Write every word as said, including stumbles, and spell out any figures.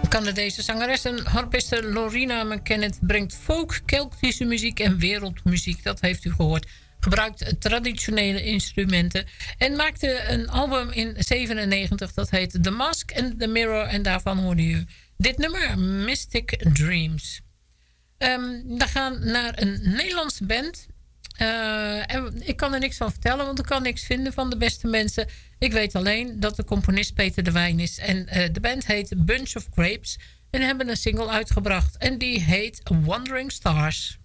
Canadese zangeres en harpiste Lorena McKennitt brengt folk, Keltische muziek en wereldmuziek. Dat heeft u gehoord. Gebruikt traditionele instrumenten. En maakte een album in zevenennegentig. Dat heet The Mask and the Mirror. En daarvan hoorde u dit nummer, Mystic Dreams. Um, we gaan naar een Nederlandse band. Uh, en ik kan er niks van vertellen, want ik kan niks vinden van de beste mensen. Ik weet alleen dat de componist Peter de Wijn is. En uh, de band heet Bunch of Grapes. En hebben een single uitgebracht. En die heet Wandering Stars.